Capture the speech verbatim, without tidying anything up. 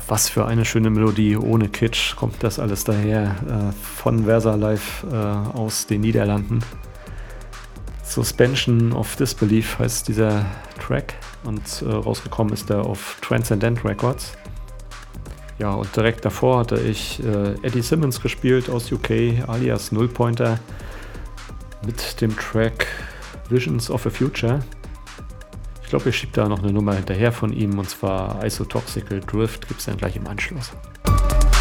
was für eine schöne Melodie. Ohne Kitsch kommt das alles daher. Äh, von Versa Live äh, aus den Niederlanden. Suspension of Disbelief heißt dieser Track und äh, rausgekommen ist er auf Transcendent Records. Ja, und direkt davor hatte ich äh, Eddie Simmons gespielt aus U K, alias Nullpointer, mit dem Track Visions of a Future. Ich glaube, ich schiebe da noch eine Nummer hinterher von ihm, und zwar Isotoxical Drift gibt es dann gleich im Anschluss.